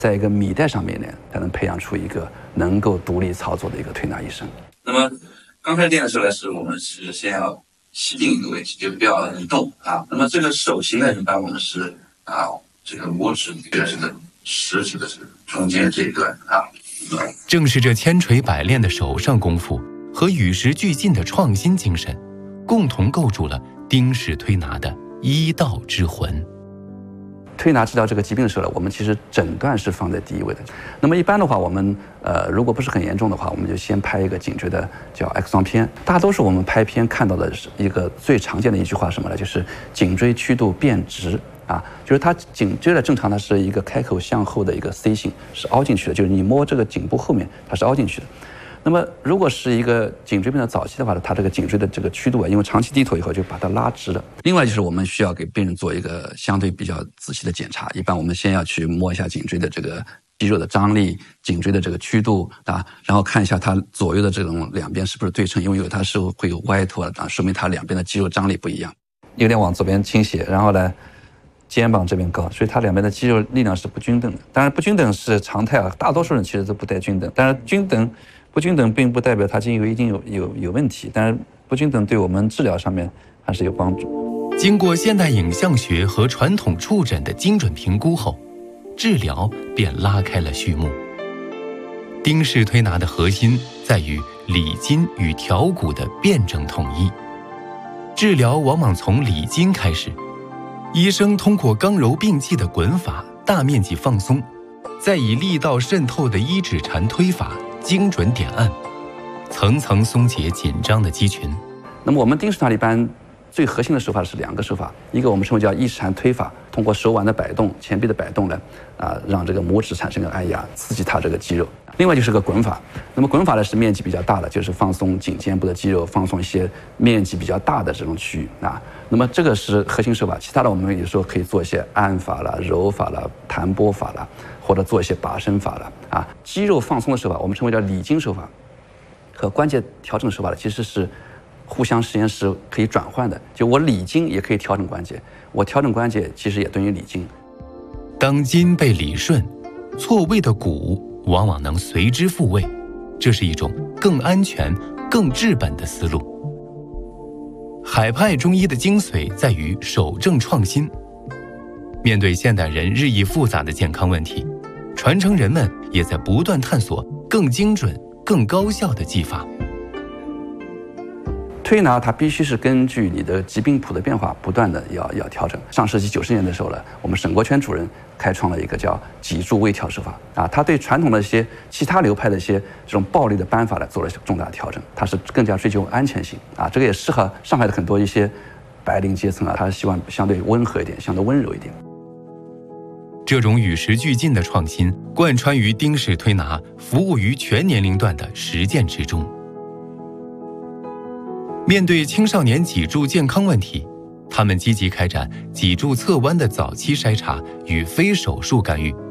在一个米袋上面呢，才能培养出一个能够独立操作的一个推拿医生。 那么刚开始练的时候呢，我们是先要吸定一个位置，就不要移动啊。那么这个手型呢，一般我们是这个拇指跟这个食指的中间这一段啊。 正是这千锤百炼的手上功夫和与时俱进的创新精神，共同构筑了丁氏推拿的医道之魂。 推拿治疗这个疾病的时候呢，我们其实诊断是放在第一位的。那么一般的话，我们如果不是很严重的话，我们就先拍一个颈椎的叫 X 光片。大多数我们拍片看到的是一个最常见的一句话是什么呢？就是颈椎曲度变直啊，就是它颈椎的正常它是一个开口向后的一个 C 型，是凹进去的，就是你摸这个颈部后面它是凹进去的。那么如果是一个颈椎病的早期的话呢，它这个颈椎的这个曲度因为长期低头以后就把它拉直了。另外就是我们需要给病人做一个相对比较仔细的检查，一般我们先要去摸一下颈椎的这个肌肉的张力、颈椎的这个曲度啊，然后看一下它左右的这种两边是不是对称，因为它是会有歪脱的，说明它两边的肌肉张力不一样。有点往左边倾斜，然后呢肩膀这边高，所以它两边的肌肉力量是不均等的。当然不均等是常态啊，大多数人其实都不太均等，但是不均等并不代表它筋有一定有问题，但是不均等对我们治疗上面还是有帮助。 经过现代影像学和传统触诊的精准评估后，治疗便拉开了序幕。丁氏推拿的核心在于理筋与调骨的辩证统一，治疗往往从理筋开始。医生通过刚柔并济的滚法大面积放松，再以力道渗透的一指禅推法精准点按，层层松解紧张的肌群。 那么我们丁氏推拿一般最核心的手法是两个手法，一个我们称为叫一指禅推法，通过手腕的摆动、前臂的摆动呢，让这个拇指产生个按压，刺激它这个肌肉。另外就是个滚法，那么滚法呢是面积比较大的，就是放松颈肩部的肌肉，放松一些面积比较大的这种区域啊。那么这个是核心手法，其他的我们有时候可以做一些按法了、揉法了、弹拨法了，或者做一些拔伸法了啊。肌肉放松的手法，我们称为叫理筋手法，和关节调整手法呢其实是互相实验室可以转换的，就我理筋也可以调整关节，我调整关节其实也等于理筋。 当筋被理顺，错位的骨往往能随之复位，这是一种更安全、更治本的思路。海派中医的精髓在于守正创新。面对现代人日益复杂的健康问题，传承人们也在不断探索更精准、更高效的技法。 推拿它必须是根据你的疾病谱的变化不断的要调整。上世纪90年的时候呢，我们沈国全主任开创了一个叫脊柱微调手法啊，他对传统的一些其他流派的一些这种暴力的扳法呢做了重大调整，他是更加追求安全性啊，这个也适合上海的很多一些白领阶层啊，他希望相对温和一点，相对温柔一点。 这种与时俱进的创新贯穿于丁氏推拿服务于全年龄段的实践之中。面对青少年脊柱健康问题，他们积极开展脊柱侧弯的早期筛查与非手术干预，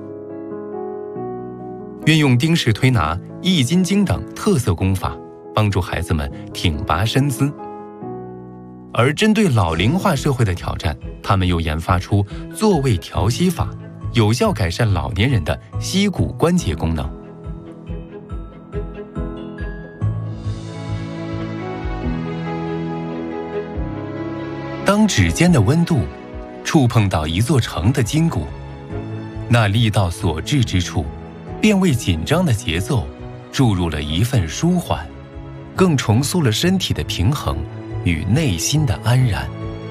运用丁氏推拿、易筋经等特色功法，帮助孩子们挺拔身姿。而针对老龄化社会的挑战，他们又研发出坐位调息法，有效改善老年人的膝骨关节功能。当指尖的温度触碰到一座城的筋骨，那力道所至之处，便为紧张的节奏注入了一份舒缓，更重塑了身体的平衡与内心的安然。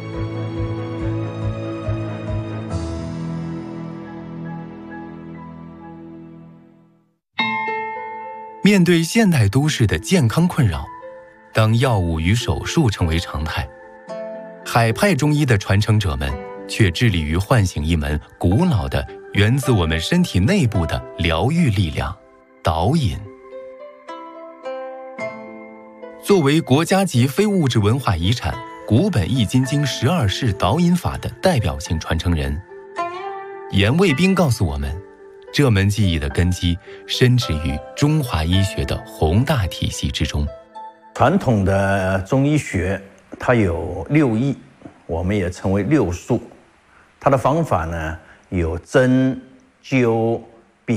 面对现代都市的健康困扰，当药物与手术成为常态，海派中医的传承者们却致力于唤醒一门古老的源自我们身体内部的疗愈力量——导引。作为国家级非物质文化遗产古本易筋经12式导引法的代表性传承人，严卫兵告诉我们，这门技艺的根基深植于中华医学的宏大体系之中。 传统的中医学它有6艺，我们也称为6术。它的方法呢有针灸、